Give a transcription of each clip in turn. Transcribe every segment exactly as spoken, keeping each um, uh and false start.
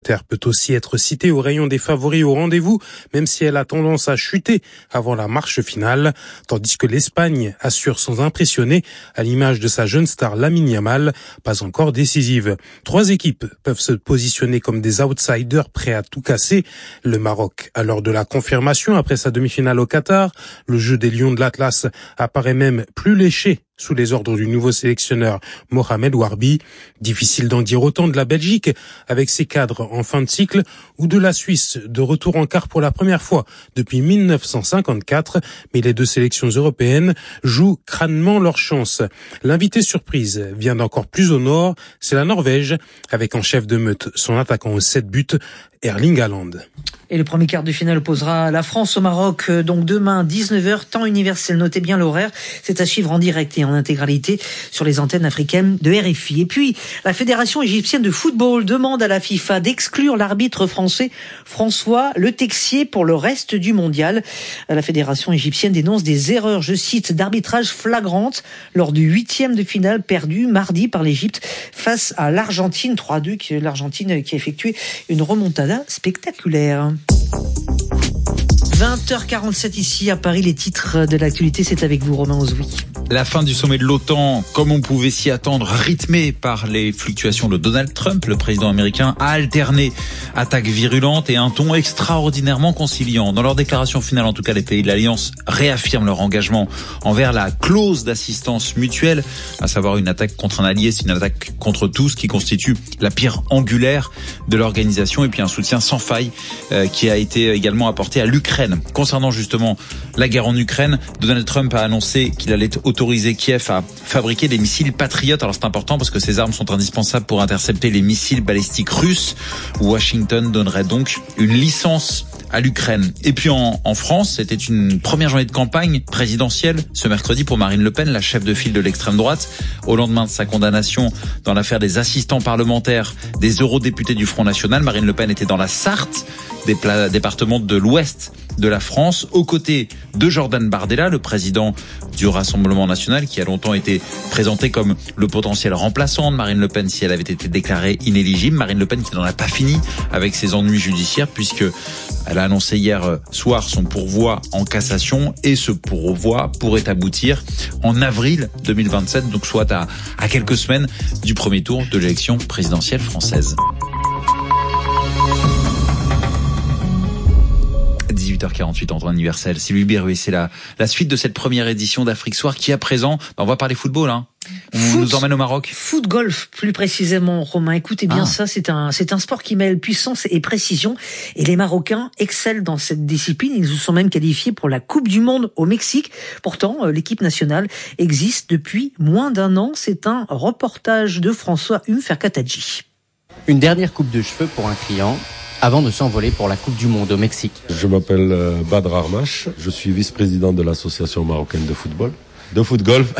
Terre peut aussi être citée au rayon des favoris au rendez-vous, même si elle a tendance à chuter avant la marche finale, tandis que l'Espagne assure sans impressionner, à l'image de sa jeune star Lamine Yamal, pas encore décisive. Trois équipes peuvent se positionner comme des outsiders prêts à tout casser. Le Maroc, à l'heure de la confirmation après sa demi-finale au Qatar, le jeu des Lions de l'Atlas apparaît même plus léché sous les ordres du nouveau sélectionneur Mohamed Warbi. Difficile d'en dire autant de la Belgique, avec ses cadres en fin de cycle, ou de la Suisse, de retour en quart pour la première fois depuis mille neuf cent cinquante-quatre, mais les deux sélections européennes jouent crânement leur chance. L'invité surprise vient d'encore plus au nord, c'est la Norvège, avec en chef de meute son attaquant aux sept buts, Erling Haaland. Et le premier quart de finale opposera la France au Maroc, donc demain, dix-neuf heures, temps universel. Notez bien l'horaire, c'est à suivre en direct et en intégralité sur les antennes africaines de R F I. Et puis, la Fédération égyptienne de football demande à la FIFA d'exclure l'arbitre français François Le Texier pour le reste du mondial. La Fédération égyptienne dénonce des erreurs, je cite, d'arbitrage flagrantes lors du huitième de finale perdu mardi par l'Égypte face à l'Argentine trois deux, l'Argentine qui a effectué une remontada spectaculaire. vingt heures quarante-sept ici à Paris, les titres de l'actualité, c'est avec vous Romain Ozoui. La fin du sommet de l'OTAN, comme on pouvait s'y attendre, rythmée par les fluctuations de Donald Trump, le président américain, a alterné attaques virulentes et un ton extraordinairement conciliant. Dans leur déclaration finale, en tout cas, les pays de l'Alliance réaffirment leur engagement envers la clause d'assistance mutuelle, à savoir une attaque contre un allié, c'est une attaque contre tous qui constitue la pierre angulaire de l'organisation, et puis un soutien sans faille euh, qui a été également apporté à l'Ukraine. Concernant justement la guerre en Ukraine, Donald Trump a annoncé qu'il allait autoriser Kiev à fabriquer des missiles Patriot. Alors c'est important parce que ces armes sont indispensables pour intercepter les missiles balistiques russes. Washington donnerait donc une licence à l'Ukraine. Et puis en, en France, c'était une première journée de campagne présidentielle ce mercredi pour Marine Le Pen, la chef de file de l'extrême droite. Au lendemain de sa condamnation dans l'affaire des assistants parlementaires des eurodéputés du Front National, Marine Le Pen était dans la Sarthe, des pla- départements de l'ouest de la France, aux côtés de Jordan Bardella, le président du Rassemblement national, qui a longtemps été présenté comme le potentiel remplaçant de Marine Le Pen si elle avait été déclarée inéligible. Marine Le Pen qui n'en a pas fini avec ses ennuis judiciaires, puisque elle a annoncé hier soir son pourvoi en cassation, et ce pourvoi pourrait aboutir en avril deux mille vingt-sept, donc soit à, à quelques semaines du premier tour de l'élection présidentielle française. dix-huit heures quarante-huit en temps universel. Sylvie Berruet, c'est la, la suite de cette première édition d'Afrique Soir qui, à présent, on va parler football, hein. On foot, nous emmène au Maroc. Foot golf, plus précisément, Romain. Écoutez bien ah. ça, c'est un, c'est un sport qui mêle puissance et précision. Et les Marocains excellent dans cette discipline. Ils se sont même qualifiés pour la Coupe du Monde au Mexique. Pourtant, l'équipe nationale existe depuis moins d'un an. C'est un reportage de François Hume Ferkatadji. Une dernière coupe de cheveux pour un client, avant de s'envoler pour la Coupe du Monde au Mexique. Je m'appelle Badr Armash, je suis vice-président de l'Association marocaine de football. De foot golf.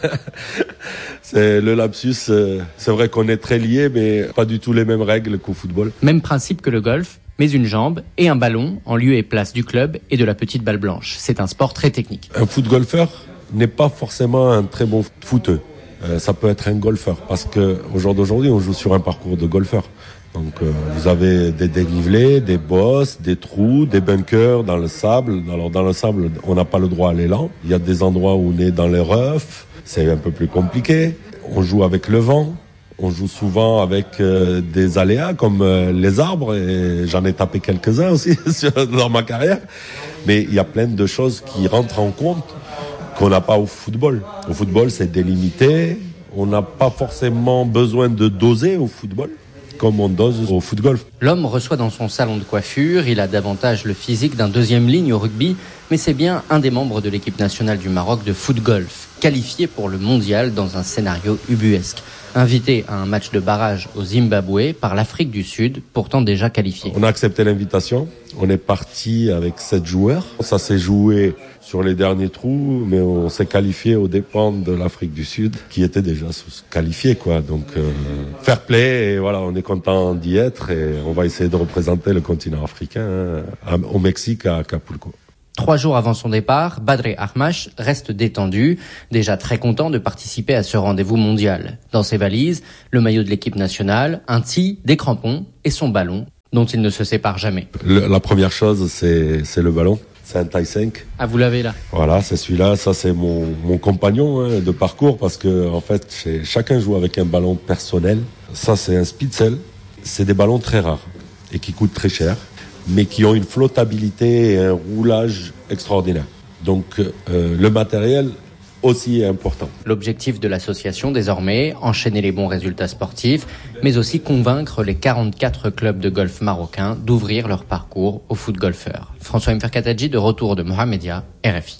C'est le lapsus. C'est vrai qu'on est très liés, mais pas du tout les mêmes règles qu'au football. Même principe que le golf, mais une jambe et un ballon en lieu et place du club et de la petite balle blanche. C'est un sport très technique. Un foot golfeur n'est pas forcément un très bon footeux. Euh, ça peut être un golfeur, parce que au jour d'aujourd'hui, on joue sur un parcours de golfeur. Donc euh, vous avez des dénivelés, des bosses, des trous, des bunkers dans le sable. Alors dans le sable, on n'a pas le droit à l'élan. Il y a des endroits où on est dans les roughs, c'est un peu plus compliqué. On joue avec le vent, on joue souvent avec euh, des aléas comme euh, les arbres, et j'en ai tapé quelques-uns aussi dans ma carrière. Mais il y a plein de choses qui rentrent en compte qu'on n'a pas au football. Au football, c'est délimité. On n'a pas forcément besoin de doser au football, comme on dose au foot golf. L'homme reçoit dans son salon de coiffure, il a davantage le physique d'un deuxième ligne au rugby, mais c'est bien un des membres de l'équipe nationale du Maroc de foot golf, qualifié pour le mondial dans un scénario ubuesque. Invité à un match de barrage au Zimbabwe par l'Afrique du Sud, pourtant déjà qualifié. On a accepté l'invitation, on est parti avec sept joueurs. Ça s'est joué sur les derniers trous, mais on s'est qualifié aux dépens de l'Afrique du Sud, qui était déjà qualifié, quoi. Donc, euh, fair play, et voilà, on est content d'y être, et on va essayer de représenter le continent africain hein, au Mexique, à Acapulco. Trois jours avant son départ, Badr Armash reste détendu, déjà très content de participer à ce rendez-vous mondial. Dans ses valises, le maillot de l'équipe nationale, un tee, des crampons et son ballon dont il ne se sépare jamais. Le, la première chose, c'est, c'est le ballon. C'est un taille cinq. Ah, vous l'avez là. Voilà, c'est celui-là. Ça, c'est mon, mon compagnon hein, de parcours parce que en fait, chacun joue avec un ballon personnel. Ça, c'est un Spitzel. C'est des ballons très rares et qui coûtent très cher, mais qui ont une flottabilité et un roulage extraordinaire. Donc, euh, le matériel aussi est important. L'objectif de l'association désormais, enchaîner les bons résultats sportifs, mais aussi convaincre les quarante-quatre clubs de golf marocains d'ouvrir leur parcours aux foot golfeurs. François Mferkatadji de retour de Mohamedia, R F I.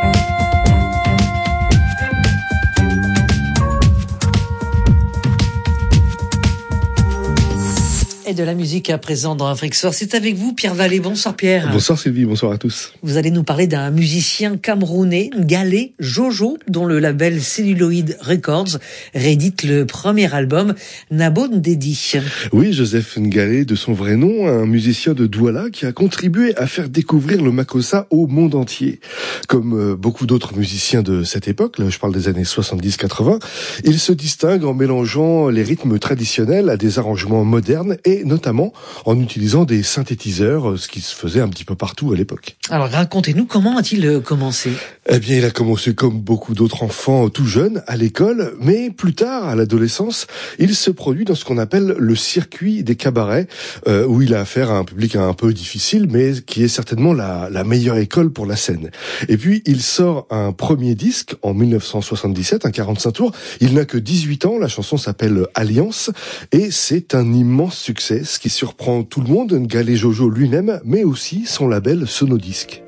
Et de la musique à présent dans Afrique Soir. C'est avec vous, Pierre Vallée. Bonsoir, Pierre. Bonsoir, Sylvie. Bonsoir à tous. Vous allez nous parler d'un musicien camerounais, Ngalé Jojo, dont le label Celluloid Records réédite le premier album, Nabo Ndedi. Oui, Joseph Ngalé, de son vrai nom, un musicien de Douala qui a contribué à faire découvrir le makossa au monde entier. Comme beaucoup d'autres musiciens de cette époque, là, je parle des années soixante-dix quatre-vingts, il se distingue en mélangeant les rythmes traditionnels à des arrangements modernes et notamment en utilisant des synthétiseurs, ce qui se faisait un petit peu partout à l'époque. Alors racontez-nous, comment a-t-il commencé ? Eh bien, il a commencé comme beaucoup d'autres enfants tout jeunes à l'école, mais plus tard, à l'adolescence, il se produit dans ce qu'on appelle le circuit des cabarets, euh, où il a affaire à un public un peu difficile, mais qui est certainement la, la meilleure école pour la scène. Et puis, il sort un premier disque en dix-neuf cent soixante-dix-sept, un quarante-cinq tours. Il n'a que dix-huit ans, la chanson s'appelle Alliance, et c'est un immense succès, ce qui surprend tout le monde, Ngalé Jojo lui-même, mais aussi son label Sonodisc.